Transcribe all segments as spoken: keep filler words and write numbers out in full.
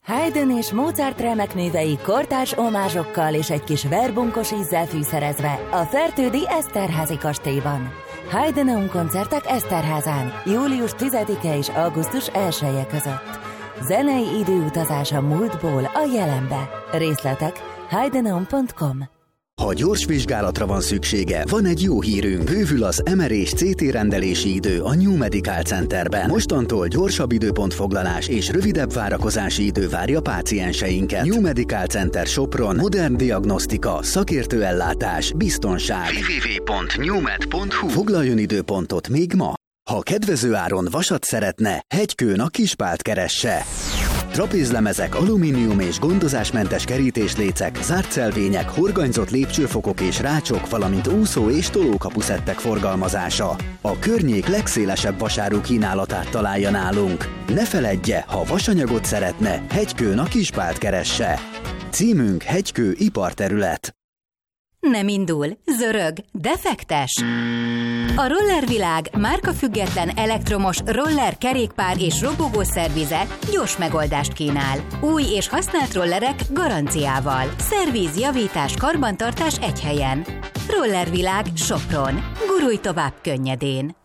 Haydn és Mozart remek művei kortárs omázsokkal és egy kis verbunkos ízzel fűszerezve a Fertődi Eszterházy kastélyban. Haydn koncertek Eszterházán július tizedike és augusztus elseje között. Zenei időutazás a múltból a jelenbe. Részletek haydenon pont com. Ha gyors vizsgálatra van szüksége, van egy jó hírünk. Bővül az em er és cé té rendelési idő a New Medical Centerben. Mostantól gyorsabb időpontfoglalás és rövidebb várakozási idő várja pácienseinket. New Medical Center Sopron, modern diagnosztika, szakértő ellátás, biztonság. double-u double-u double-u pont newmed pont hu. Foglaljon időpontot még ma. Ha kedvező áron vasat szeretne, Hegykőn a Kispált keresse. Trapézlemezek, alumínium és gondozásmentes kerítéslécek, zártszelvények, horganyzott lépcsőfokok és rácsok, valamint úszó- és tolókapuszettek forgalmazása. A környék legszélesebb vasáru kínálatát találja nálunk. Ne feledje, ha vasanyagot szeretne, Hegykőn a Kispált keresse. Címünk Hegykő iparterület. Nem indul, zörög, defektes. A rollervilág márkafüggetlen elektromos roller, kerékpár és robogó szervize gyors megoldást kínál. Új és használt rollerek garanciával. Szerviz, javítás, karbantartás egy helyen. Rollervilág Sopron. Gurulj tovább könnyedén.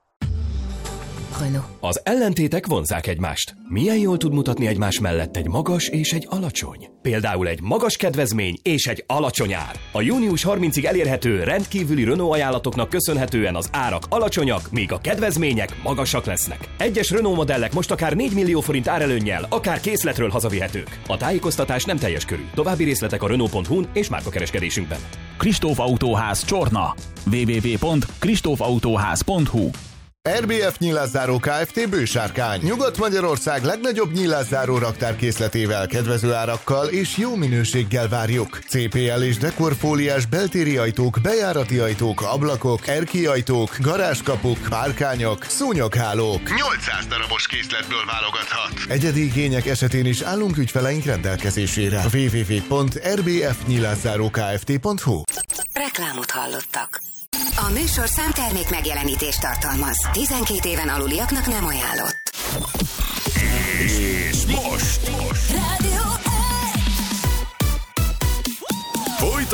Az ellentétek vonzzák egymást. Milyen jól tud mutatni egymás mellett egy magas és egy alacsony? Például egy magas kedvezmény és egy alacsony ár. A június harmincadikáig elérhető rendkívüli Renault ajánlatoknak köszönhetően az árak alacsonyak, míg a kedvezmények magasak lesznek. Egyes Renault modellek most akár négy millió forint árelőnnyel, akár készletről hazavihetők. A tájékoztatás nem teljes körű. További részletek a renault pont hu-n és márkakereskedésünkben. Kristóf Autóház Csorna. double-u double-u double-u pont kristóf autóház pont hu. er bé ef Nyilászáró Kft. Bősárkány. Nyugat-Magyarország legnagyobb nyilászáró raktárkészletével, kedvező árakkal és jó minőséggel várjuk. cé pé el és dekorfóliás beltéri ajtók, bejárati ajtók, ablakok, erkélyajtók, garázskapuk, párkányok, szúnyoghálók. nyolcszáz darabos készletből válogathat. Egyedi igények esetén is állunk ügyfeleink rendelkezésére. double-u double-u double-u pont er bé ef nyilászáró kft pont hu. Reklámot hallottak. A műsorszám termék megjelenítést tartalmaz. tizenkét éven aluliaknak nem ajánlott. És most! most.